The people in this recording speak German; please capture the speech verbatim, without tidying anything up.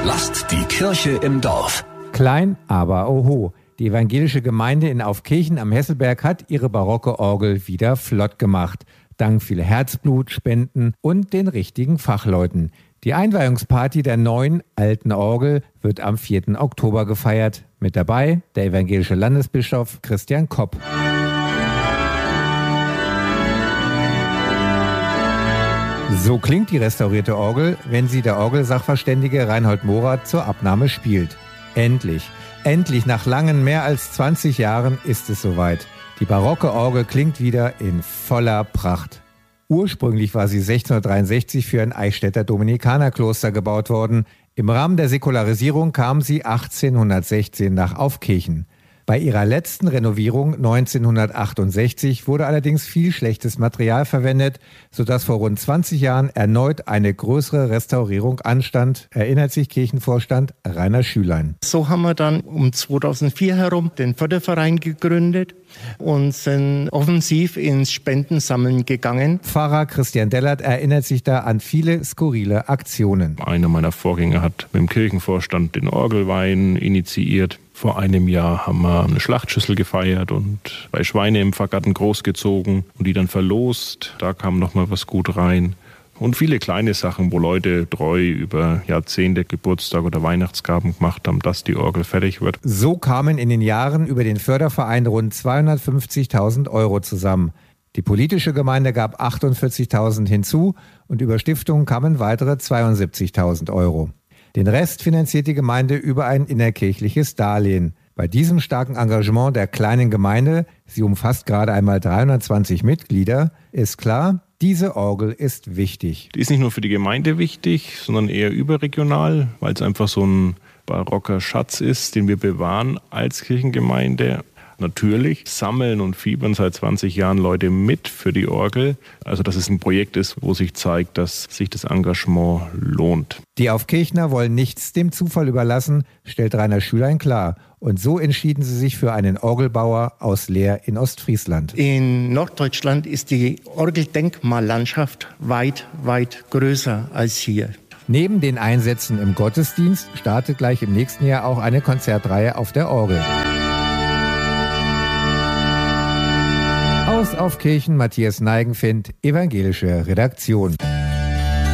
Lasst die Kirche im Dorf. Klein, aber oho. Die evangelische Gemeinde in Aufkirchen am Hesselberg hat ihre barocke Orgel wieder flott gemacht. Dank viel Herzblut, Spenden und den richtigen Fachleuten. Die Einweihungsparty der neuen, alten Orgel wird am vierten Oktober gefeiert. Mit dabei der evangelische Landesbischof Christian Kopp. So klingt die restaurierte Orgel, wenn sie der Orgelsachverständige Reinhold Morath zur Abnahme spielt. Endlich, endlich nach langen mehr als zwanzig Jahren ist es soweit. Die barocke Orgel klingt wieder in voller Pracht. Ursprünglich war sie sechzehnhundertdreiundsechzig für ein Eichstätter Dominikanerkloster gebaut worden. Im Rahmen der Säkularisierung kam sie achtzehnhundertsechzehn nach Aufkirchen. Bei ihrer letzten Renovierung neunzehnhundertachtundsechzig wurde allerdings viel schlechtes Material verwendet, sodass vor rund zwanzig Jahren erneut eine größere Restaurierung anstand, erinnert sich Kirchenvorstand Rainer Schülein. So haben wir dann um zweitausendvier herum den Förderverein gegründet und sind offensiv ins Spendensammeln gegangen. Pfarrer Christian Dellert erinnert sich da an viele skurrile Aktionen. Einer meiner Vorgänger hat mit dem Kirchenvorstand den Orgelwein initiiert. Vor einem Jahr haben wir eine Schlachtschüssel gefeiert und zwei Schweine im Pfarrgarten großgezogen und die dann verlost. Da kam noch mal was gut rein. Und viele kleine Sachen, wo Leute treu über Jahrzehnte Geburtstag oder Weihnachtsgaben gemacht haben, dass die Orgel fertig wird. So kamen in den Jahren über den Förderverein rund zweihundertfünfzigtausend Euro zusammen. Die politische Gemeinde gab achtundvierzigtausend hinzu und über Stiftungen kamen weitere zweiundsiebzigtausend Euro. Den Rest finanziert die Gemeinde über ein innerkirchliches Darlehen. Bei diesem starken Engagement der kleinen Gemeinde, sie umfasst gerade einmal dreihundertzwanzig Mitglieder, ist klar, diese Orgel ist wichtig. Die ist nicht nur für die Gemeinde wichtig, sondern eher überregional, weil es einfach so ein barocker Schatz ist, den wir bewahren als Kirchengemeinde. Natürlich sammeln und fiebern seit zwanzig Jahren Leute mit für die Orgel. Also dass es ein Projekt ist, wo sich zeigt, dass sich das Engagement lohnt. Die Aufkirchner wollen nichts dem Zufall überlassen, stellt Rainer Schülein klar. Und so entschieden sie sich für einen Orgelbauer aus Leer in Ostfriesland. In Norddeutschland ist die Orgeldenkmallandschaft weit, weit größer als hier. Neben den Einsätzen im Gottesdienst startet gleich im nächsten Jahr auch eine Konzertreihe auf der Orgel. Aus Aufkirchen, Matthias Neigenfeld, evangelische Redaktion.